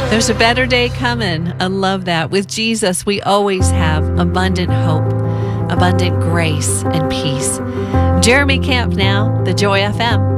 There's a better day coming. I love that. With Jesus, we always have abundant hope, abundant grace and peace. Jeremy Camp now, the Joy FM.